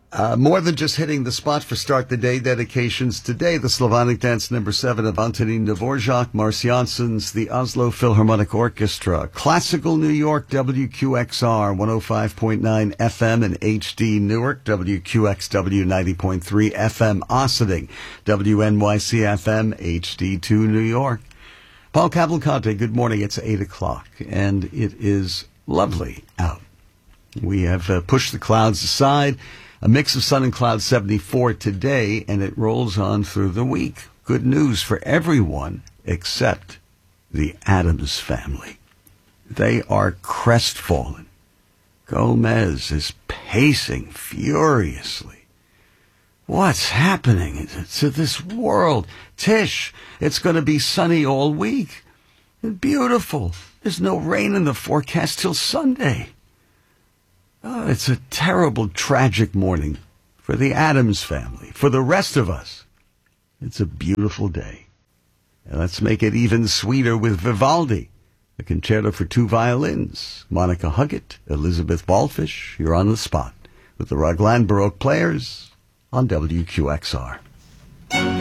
More than just hitting the spot for Start the Day dedications today, the Slavonic Dance No. 7 of Antonin Dvorak, Mars Janssens, the Oslo Philharmonic Orchestra, Classical New York, WQXR 105.9 FM and HD Newark, WQXW 90.3 FM Ossining, WNYC FM HD2 New York. Paul Cavalcante, good morning. It's 8 o'clock, and it is lovely out. We have pushed the clouds aside. A mix of sun and clouds, 74 today, and it rolls on through the week. Good news for everyone except the Addams family. They are crestfallen. Gomez is pacing furiously. What's happening to this world? Tish, it's going to be sunny all week. And beautiful. There's no rain in the forecast till Sunday. Oh, it's a terrible, tragic morning for the Addams family. For the rest of us, it's a beautiful day. And let's make it even sweeter with Vivaldi, a concerto for two violins. Monica Huggett, Elizabeth Ballfish, you're on the spot with the Raglan Baroque Players on WQXR.